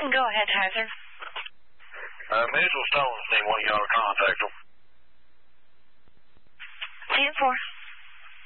Go ahead, Hazard. Mitchell Stone's need one of y'all to contact him. 10-4.